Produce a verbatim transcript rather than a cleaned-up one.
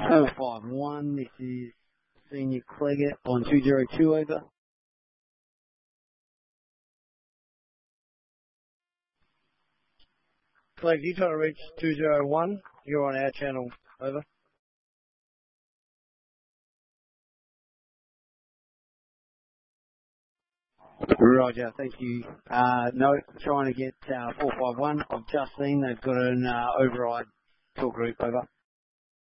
four five one, this is Senior Clegg on two zero two, over. Clegg, you trying to reach two zero one? You're on our channel, over. Roger, thank you. Uh, no, trying to get uh, four five one. I've just seen they've got an uh, override talk group, over.